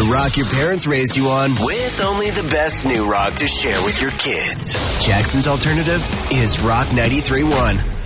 rock your parents raised you on with only the best new rock to share with your kids. Jackson's alternative is Rock 93.1.